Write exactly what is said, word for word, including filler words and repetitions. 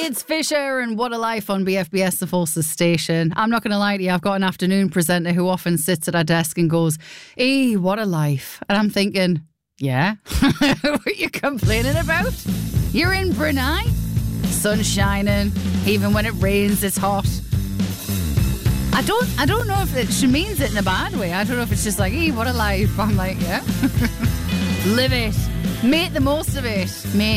It's Fisher and What a Life on B F B S, the Forces station. I'm not going to lie to you, I've got an afternoon presenter who often sits at our desk and goes, "Eh, what a life." And I'm thinking, yeah, what are you complaining about? You're in Brunei, sun's shining, even when it rains it's hot. I don't I don't know if it, she means it in a bad way. I don't know if it's just like, "Eh, what a life." I'm like, yeah. Live it. Make the most of it. Make